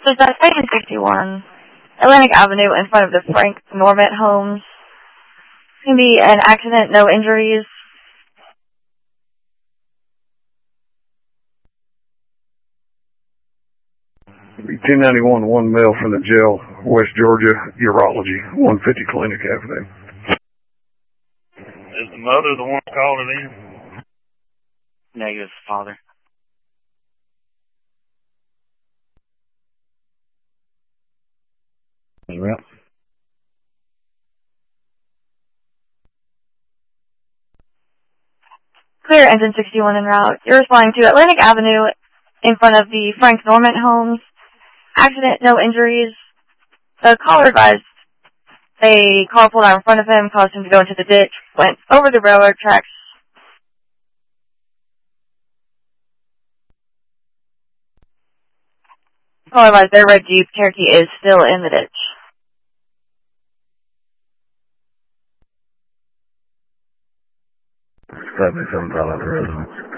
So that's 61 Atlantic Avenue in front of the Frank Norman homes. It's going to be an accident, no injuries. Be 1091, 1 mile from the jail, West Georgia, Urology, 150 Clinic Avenue. Is the mother the one called it in? Negative, father. Rep. Clear, engine 61 en route. You're responding to Atlantic Avenue in front of the Frank Norman homes. Accident, no injuries. The caller advised a car pulled out in front of him, caused him to go into the ditch, went over the railroad tracks. Caller advised their red Jeep Cherokee is still in the ditch. 77 Palo Alto residents.